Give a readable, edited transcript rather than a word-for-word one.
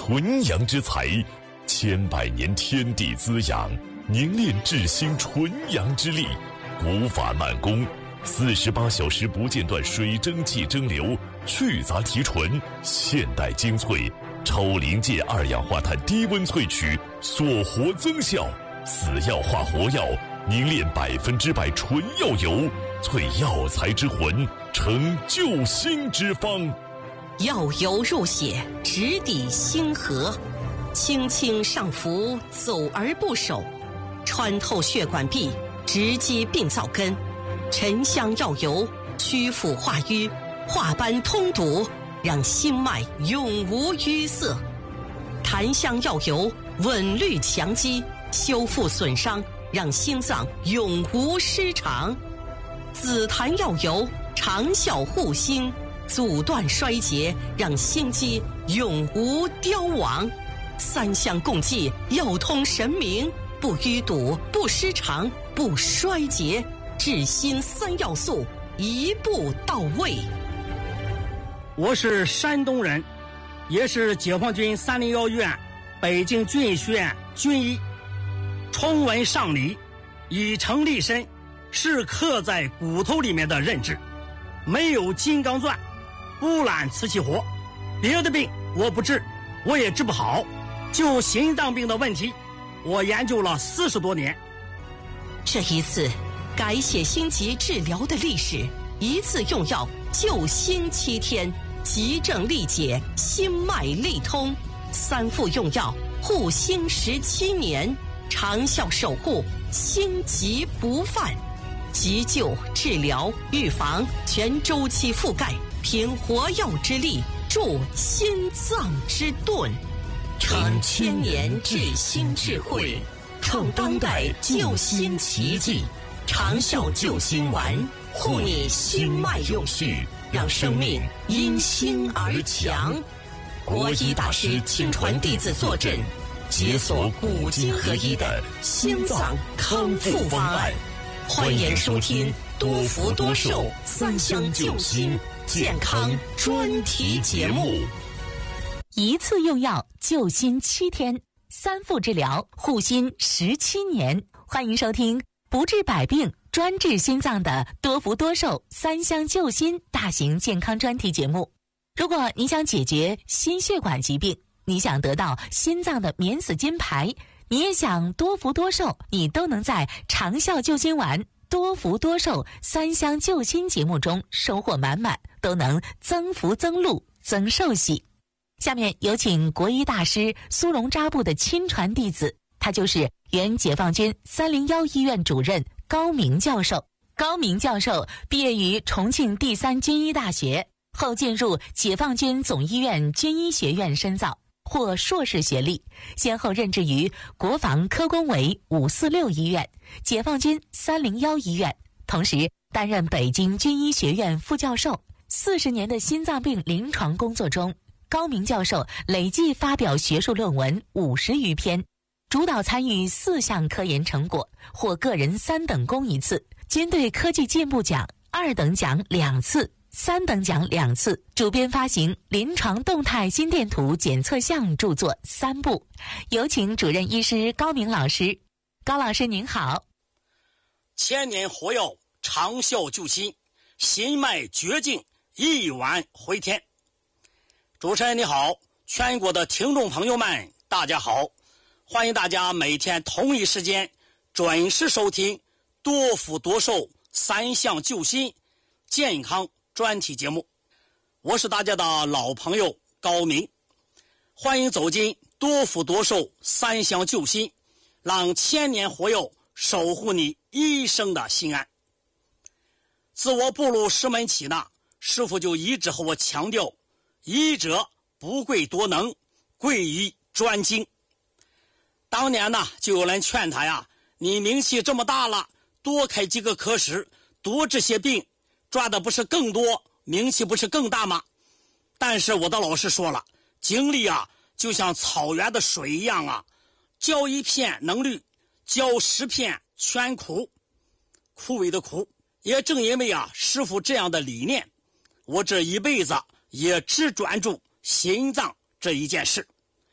纯阳之材，千百年天地滋养，凝练治心纯阳之力，古法慢工，48小时不间断水蒸气蒸馏，去杂提纯，现代精粹，超临界二氧化碳低温萃取，锁活增效，死药化活药，凝练100%纯药油，萃药材之魂，成救心之方。 药油入血，直抵心河，轻轻上浮，走而不守，穿透血管壁，直击病灶根。沉香药油祛腐化瘀，化斑通堵，让心脉永无淤塞。檀香药油稳律强肌，修复损伤，让心脏永无失常。紫檀药油长效护心，阻断衰竭，让心肌永无凋亡。三香共济，药通神明，不淤堵，不失常，不衰竭，治心3要素一步到位。 我是山东人，也是解放军301医院北京军医学院军医。崇文尚理，以诚立身，是刻在骨头里面的认知。没有金刚钻，不揽瓷器活。别的病我不治，我也治不好。就心脏病的问题，我研究了40多年。 这一次改写心疾治疗的历史，一次用药救心7天，急症力解，心脉力通，3副用药护心17年，长效守护，心疾不犯。急救、治疗、预防全周期覆盖，凭活药之力助心脏之盾， 承千年治心智慧，创当代救心奇迹。长效救心丸，护你心脉永续，让生命因心而强。国医大师亲传弟子坐镇，解锁古今合一的心脏康复方案。欢迎收听多福多寿3香救心健康专题节目。 一次用药救心7天，3副治疗护心17年。欢迎收听不治百病专治心脏的多福多寿3香救心大型健康专题节目。如果你想解决心血管疾病，你想得到心脏的免死金牌，你也想多福多寿，你都能在长效救心丸多福多寿3香救心节目中收获满满，都能增福增禄增寿喜。下面有请国医大师苏荣扎布的亲传弟子，他就是原解放军301医院主任高明教授。高明教授毕业于重庆第3军医大学，后进入解放军总医院军医学院深造，获硕士学历，先后任职于国防科工委546医院、解放军301医院，同时担任北京军医学院副教授。40年的心脏病临床工作中，高明教授累计发表学术论文50余篇，主导参与4项科研成果，获个人3等功1次，军队科技进步奖2等奖2次，3等奖2次，主编发行临床动态心电图检测项著作3部。有请主任医师高明老师。高老师您好。 千年活药长效救心，心脉绝境一丸回天。主持人你好，全国的听众朋友们大家好，欢迎大家每天同一时间准时收听多福多寿3香救心健康专题节目。我是大家的老朋友高明，欢迎走进多福多寿3香救心，让千年活药守护你一生的心安。自我步入师门起呢，师父就一直和我强调，医者不贵多能，贵于专精。当年呢，就有人劝他呀，你名气这么大了，多开几个科室，多治些病，赚的不是更多，名气不是更大吗？但是我的老师说了，精力啊就像草原的水一样啊，浇一片能绿，浇10片全枯，枯萎的枯。也正因为啊师父这样的理念，我这一辈子也只专注心脏这一件事。